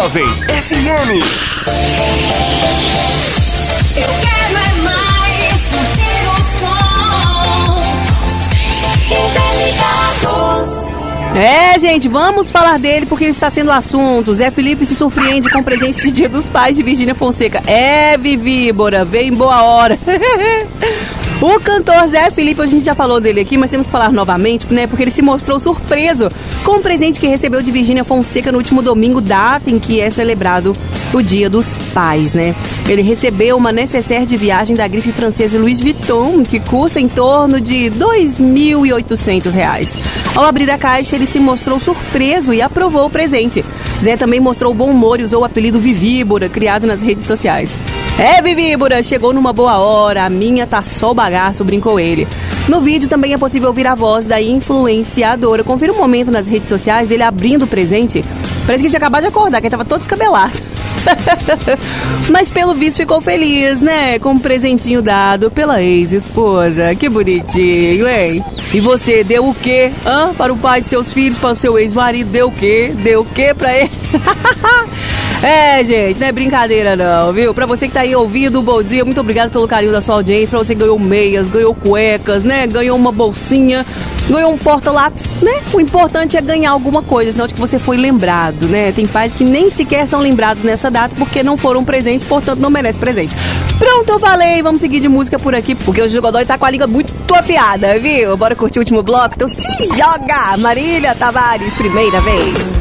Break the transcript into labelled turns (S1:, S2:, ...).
S1: Jovem FM.
S2: Eu quero é mais do que o som. Interligados.
S3: Gente, vamos falar dele porque ele está sendo assunto. Zé Felipe se surpreende com presente de Dia dos Pais de Virgínia Fonseca. Vivíbora, vem em boa hora. O cantor Zé Felipe, hoje a gente já falou dele aqui, mas temos que falar novamente, né? Porque ele se mostrou surpreso com o presente que recebeu de Virgínia Fonseca no último domingo, data em que é celebrado o Dia dos Pais, né? Ele recebeu uma nécessaire de viagem da grife francesa Louis Vuitton, que custa em torno de R$ 2.800. Ao abrir a caixa, ele se mostrou surpreso e aprovou o presente. Zé também mostrou bom humor e usou o apelido Vivíbora, criado nas redes sociais. Vivíbora, chegou numa boa hora, a minha tá só o bagaço, brincou ele. No vídeo também é possível ouvir a voz da influenciadora. Confira um momento nas redes sociais dele abrindo o presente. Parece que ele tinha acabado de acordar, que ele tava todo descabelado. Mas pelo visto ficou feliz, né? Com um presentinho dado pela ex-esposa. Que bonitinho, hein? E você, deu o quê? Para o pai de seus filhos, para o seu ex-marido, deu o quê? Deu o quê pra ele? Gente, não é brincadeira não, viu? Pra você que tá aí ouvindo, bom dia, muito obrigado pelo carinho da sua audiência. Pra você que ganhou meias, ganhou cuecas, né? Ganhou uma bolsinha, ganhou um porta-lápis, né? O importante é ganhar alguma coisa, sinal de que você foi lembrado, né? Tem pais que nem sequer são lembrados nessa data porque não foram presentes, portanto não merece presente. Pronto, eu falei, vamos seguir de música por aqui, porque o Godoy tá com a língua muito afiada, viu? Bora curtir o último bloco? Então se joga! Marília Tavares, primeira vez.